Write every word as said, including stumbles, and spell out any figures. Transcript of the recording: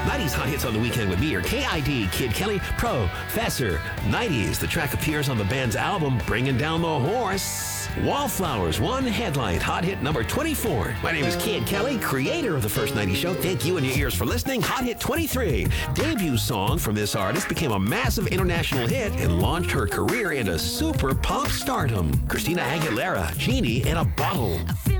nineties Hot Hits on the Weekend with me are K I D, Kid Kelly, Professor. nineties, the track appears on the band's album, Bringing Down the Horse. Wallflowers, one headline, hot hit number twenty-four. My name is Kid Kelly, creator of the First nineties Show. Thank you and your ears for listening. Hot hit twenty-three. Debut song from this artist became a massive international hit and launched her career into super pop stardom. Christina Aguilera, Genie in a Bottle.